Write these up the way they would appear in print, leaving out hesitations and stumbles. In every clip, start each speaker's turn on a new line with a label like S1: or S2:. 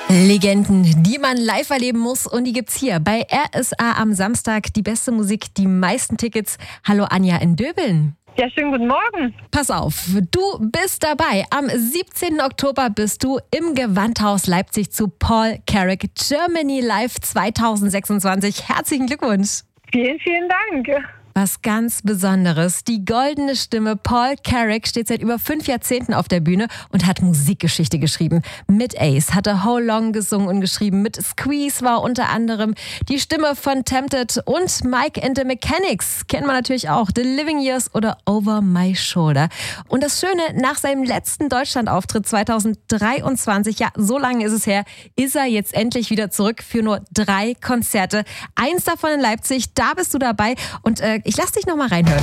S1: Legenden, die man live erleben muss, und die gibt's hier bei RSA am Samstag. Die beste Musik, die meisten Tickets. Hallo Anja in Döbeln.
S2: Ja, schönen guten Morgen.
S1: Pass auf, du bist dabei. Am 17. Oktober bist du im Gewandhaus Leipzig zu Paul Carrack Germany Live 2026. Herzlichen Glückwunsch.
S2: Vielen, vielen Dank.
S1: Was ganz Besonderes. Die goldene Stimme Paul Carrack steht seit über 5 Jahrzehnten auf der Bühne und hat Musikgeschichte geschrieben. Mit Ace hat er How Long gesungen und geschrieben. Mit Squeeze war unter anderem die Stimme von Tempted, und Mike and the Mechanics kennt man natürlich auch. The Living Years oder Over My Shoulder. Und das Schöne, nach seinem letzten Deutschlandauftritt 2023, ja, so lange ist es her, ist er jetzt endlich wieder zurück für nur 3 Konzerte. Eins davon in Leipzig, da bist du dabei, und ich lass dich noch mal reinhören.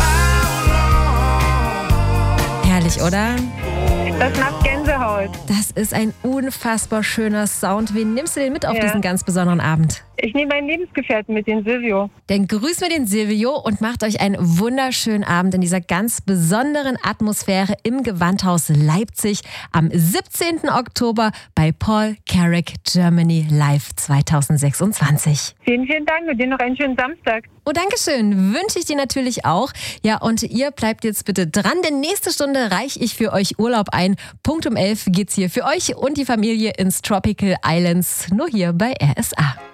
S1: Herrlich, oder?
S2: Das macht Gänsehaut.
S1: Das ist ein unfassbar schöner Sound. Wen nimmst du denn mit auf diesen ganz besonderen Abend?
S2: Ich nehme meinen Lebensgefährten mit, den Silvio.
S1: Dann grüßt mir den Silvio und macht euch einen wunderschönen Abend in dieser ganz besonderen Atmosphäre im Gewandhaus Leipzig am 17. Oktober bei Paul Carrack Germany Live 2026.
S2: Vielen, vielen Dank und dir noch einen schönen Samstag.
S1: Oh, Dankeschön. Wünsche ich dir natürlich auch. Ja, und ihr bleibt jetzt bitte dran, denn nächste Stunde reiche ich für euch Urlaub ein. Punkt um 11 geht's hier für euch und die Familie ins Tropical Islands, nur hier bei RSA.